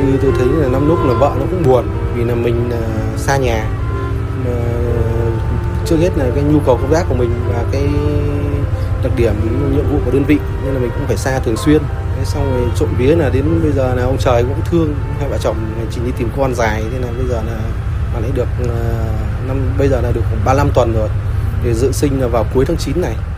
tôi thấy là năm lúc là vợ nó cũng buồn vì là mình xa nhà. Mà trước hết là cái nhu cầu công tác của mình và cái đặc điểm nhiệm vụ của đơn vị nên là mình cũng phải xa thường xuyên. Thế xong rồi trộm vía là đến bây giờ là ông trời cũng thương hai vợ chồng chỉ đi tìm con dài, thế là bây giờ là bạn ấy được bây giờ là được khoảng 35 tuần rồi, thì dự sinh là vào cuối tháng 9 này.